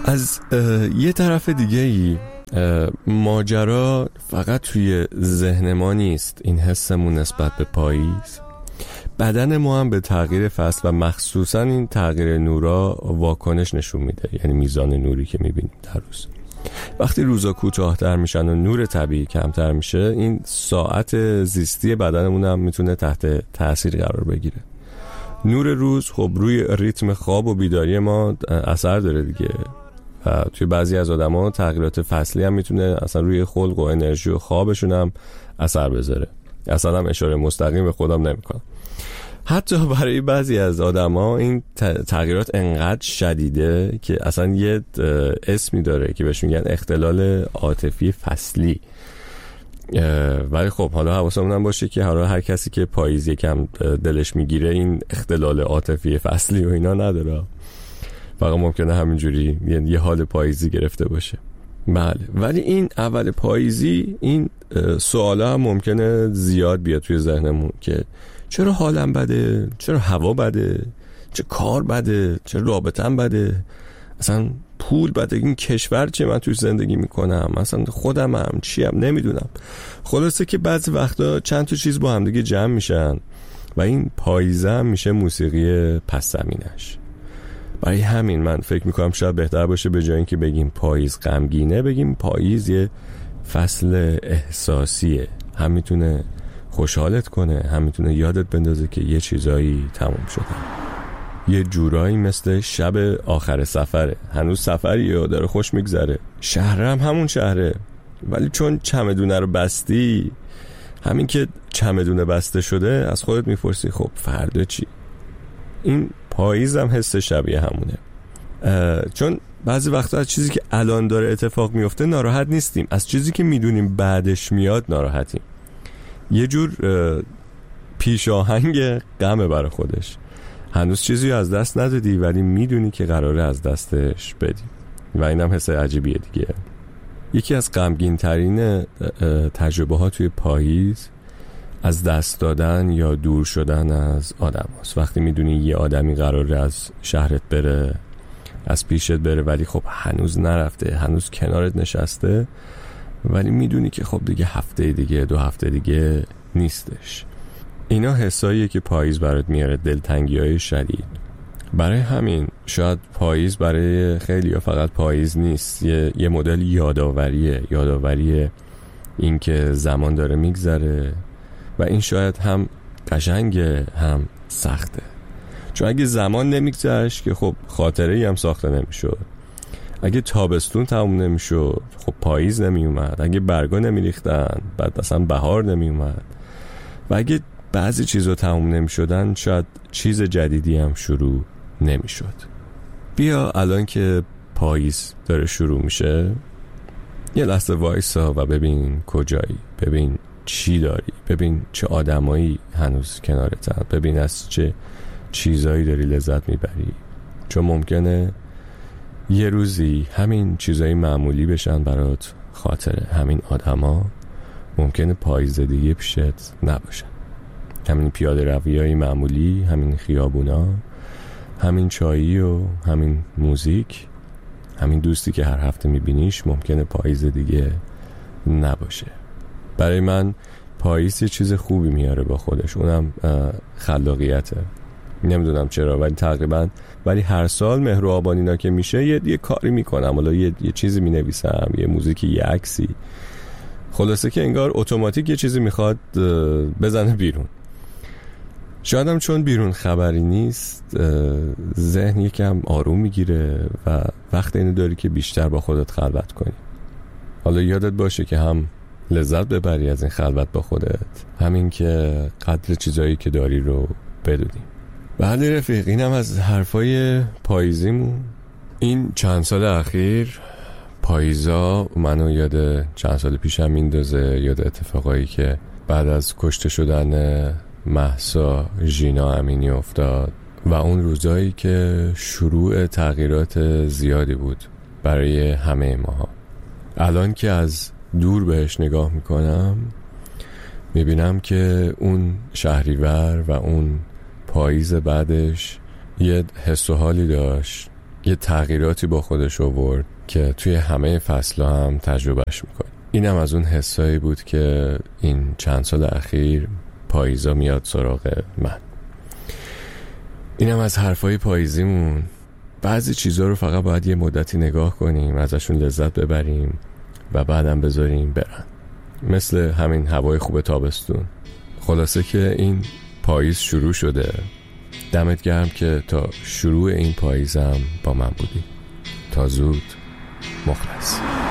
از یه طرف دیگه ای ماجرا فقط توی ذهن ما نیست. این حسمون نسبت به پاییز، بدن ما هم به تغییر فصل و مخصوصا این تغییر نورا واکنش نشون میده. یعنی میزان نوری که میبینیم در روز، وقتی روزا کوتاه‌تر میشن و نور طبیعی کمتر میشه، این ساعت زیستی بدنمون هم میتونه تحت تاثیر قرار بگیره. نور روز خب روی ریتم خواب و بیداری ما اثر داره دیگه، و توی بعضی از آدما تغییرات فصلی هم میتونه اصلا روی خلق و انرژی و خوابشون هم اثر بذاره. اصلا هم اشاره مستقیم به خودم نمیکنم. حتی برای بعضی از آدما این تغییرات انقدر شدیده که اصلا یه اسمی داره که بهش میگن اختلال عاطفی فصلی. ولی خب حالا حواسمون هم باشه که هر کسی که پاییز یکم دلش میگیره این اختلال عاطفی فصلی و اینا نداره، فقط ممکنه همینجوری یه حال پاییزی گرفته باشه. بله، ولی این اول پاییزی این سوالا هم ممکنه زیاد بیاد توی ذهنمون که چرا حالم بده، چرا هوا بده، چه کار بده، چرا رابطم بده، اصلا پول بده، این کشور چه من توی زندگی میکنم، اصلا خودمم چیم نمیدونم. خلاصه که بعضی وقتا چند تا چیز با هم دیگه جمع میشن و این پاییزه هم میشه موسیقی پس زمینش. برای همین من فکر میکنم شاید بهتر باشه به جای اینکه بگیم پاییز غمگینه، بگیم پاییز یه فصل احساسیه. هم میتونه خوشحالت کنه، هم میتونه یادت بندازه که یه چیزایی تموم شده. یه جورایی مثل شب آخر سفره، هنوز سفریه و داره خوش میگذره، شهرم همون شهره، ولی چون چمدونه رو بستی، همین که چمدونه بسته شده از خودت میپرسی خب فردا چی؟ این پاییز هم حس شبیه همونه. چون بعضی وقتا از چیزی که الان داره اتفاق میفته ناراحت نیستیم، از چیزی که میدونیم بعدش میاد ناراحتیم. یه جور پیش آهنگ غمه برای خودش. هنوز چیزی از دست ندادی ولی میدونی که قراره از دستش بدی و اینم حس عجیبیه دیگه. یکی از غمگین ترین تجربه ها توی پاییز از دست دادن یا دور شدن از آدم هست. وقتی میدونی یه آدمی قراره از شهرت بره، از پیشت بره، ولی خب هنوز نرفته، هنوز کنارت نشسته، ولی میدونی که خب دیگه هفته دیگه، 2 هفته دیگه نیستش. اینا حساییه که پاییز برات میاره، دلتنگی‌های شدید. برای همین شاید پاییز برای خیلی یا فقط پاییز نیست، یه مدل یاداوریه این که زمان داره میگذره و این شاید هم قشنگه هم سخته. چون اگه زمان نمیگذشت که خب خاطره‌ای هم ساخته نمیشد. اگه تابستون تموم نمیشد خب پاییز نمیومد. اگه برگا نمیریختن بعد اصلا بهار نمیومد. و اگه بعضی چیزا تموم نمیشدن شاید چیز جدیدی هم شروع نمیشد. بیا الان که پاییز داره شروع میشه یه لحظه وایسا و ببین کجایی، ببین چی داری، ببین چه آدمایی هنوز کنارتن، ببین از چه چیزایی داری لذت میبری. چون ممکنه یه روزی همین چیزایی معمولی بشن برات خاطره. همین آدما ممکنه پاییز دیگه پیشت نباشن. همین پیاده رویای معمولی، همین خیابونا، همین چایی و همین موزیک، همین دوستی که هر هفته میبینیش ممکنه پاییز دیگه نباشه. برای من پاییز یه چیز خوبی میاره با خودش، اونم خلاقیته. نمیدونم چرا ولی هر سال مهر و آبانینا که میشه یه کاری میکنم، حالا یه چیزی مینویسم، یه موزیکی، یه عکسی. خلاصه که انگار اتوماتیک یه چیزی میخواد بزنه بیرون. شاید هم چون بیرون خبری نیست ذهن یکم آروم میگیره و وقت اینو داری که بیشتر با خودت خلوت کنی. حالا یادت باشه که هم لذت ببری از این خلوت با خودت، همین که قدر چیزایی که داری رو بدونی. بله رفیق، اینم از حرفای پاییزیمون. این چند سال اخیر پاییزا منو یاد چند سال پیشم میندازه، یاد اتفاقایی که بعد از کشته شدن مهسا ژینا امینی افتاد و اون روزایی که شروع تغییرات زیادی بود برای همه ماها. الان که از دور بهش نگاه میکنم میبینم که اون شهریور و اون پاییز بعدش یه حس و حالی داشت یه تغییراتی با خودش آورد که توی همه فصل‌ها هم تجربهش میکنه. اینم از اون حسایی بود که این چند سال اخیر پاییزا میاد سراغ من. اینم از حرفای پاییزیمون. بعضی چیزا رو فقط باید یه مدتی نگاه کنیم، ازشون لذت ببریم و بعدم بذاریم برن، مثل همین هوای خوب تابستون. خلاصه که این پاییز شروع شده. دمت گرم که تا شروع این پاییزم با من بودی. تا زود. مخلص.